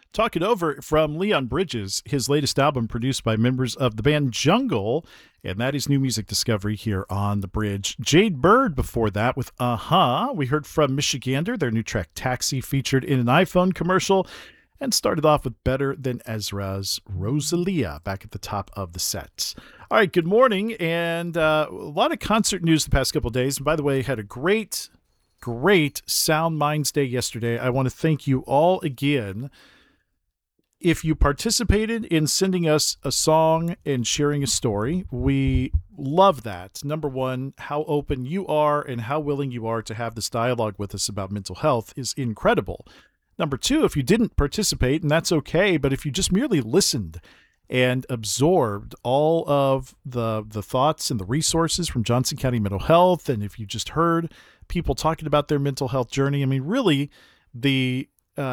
Talk It Over from Leon Bridges, his latest album produced by members of the band Jungle, and that is new music discovery here on The Bridge. Jade Bird before that with Uh-Huh. We heard from Michigander, their new track Taxi featured in an iPhone commercial, and started off with Better Than Ezra's Rosalia back at the top of the set. All right, good morning, and a lot of concert news the past couple of days. And by the way, had a great Sound Minds Day yesterday. I want to thank you all again. If you participated in sending us a song and sharing a story, we love that. Number one, how open you are and how willing you are to have this dialogue with us about mental health is incredible. Number two, if you didn't participate, and that's okay, but if you just merely listened and absorbed all of the thoughts and the resources from Johnson County Mental Health, and if you just heard people talking about their mental health journey, I mean, really, the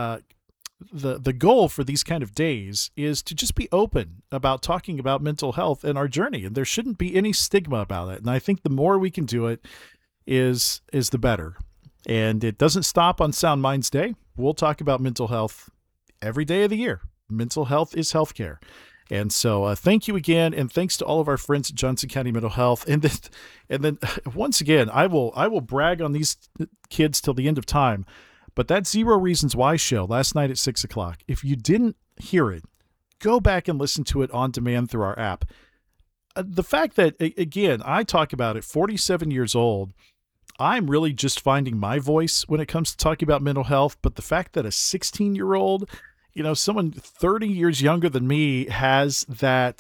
goal for these kind of days is to just be open about talking about mental health and our journey, and there shouldn't be any stigma about it. And I think the more we can do it is the better. And it doesn't stop on Sound Minds Day. We'll talk about mental health every day of the year. Mental health is healthcare. And so thank you again, and thanks to all of our friends at Johnson County Mental Health. And then once again, I will brag on these kids till the end of time. But that Zero Reasons Why show last night at 6 o'clock, if you didn't hear it, go back and listen to it on demand through our app. The fact that, again, I talk about it, 47 years old, I'm really just finding my voice when it comes to talking about mental health. But the fact that a 16-year-old, someone 30 years younger than me has that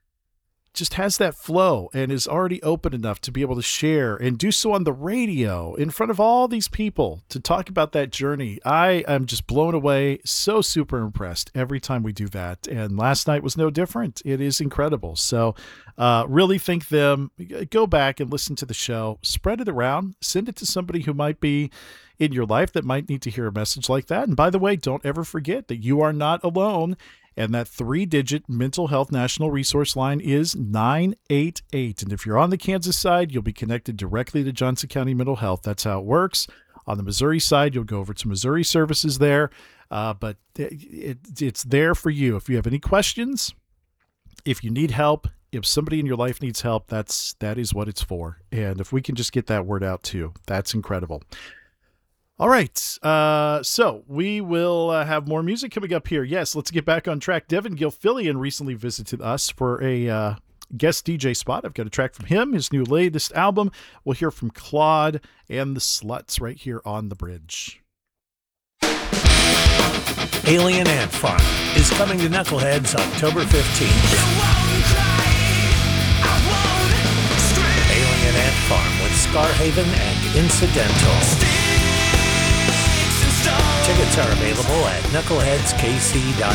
flow and is already open enough to be able to share and do so on the radio in front of all these people to talk about that journey. I am just blown away, so super impressed every time we do that. And last night was no different. It is incredible. So really thank them. Go back and listen to the show, spread it around, send it to somebody who might be in your life that might need to hear a message like that. And by the way, don't ever forget that you are not alone. And that 3-digit mental health national resource line is 988. And if you're on the Kansas side, you'll be connected directly to Johnson County Mental Health. That's how it works. On the Missouri side, you'll go over to Missouri Services there. But it's there for you. If you have any questions, if you need help, if somebody in your life needs help, that is what it's for. And if we can just get that word out too, that's incredible. All right, so we will have more music coming up here. Yes, let's get back on track. Devin Gilfillian recently visited us for a guest DJ spot. I've got a track from him, his new latest album. We'll hear from Claude and the Sluts right here on The Bridge. Alien Ant Farm is coming to Knuckleheads October 15th. Alien Ant Farm with Scarhaven and Incidental. Tickets are available at knuckleheadskc.com.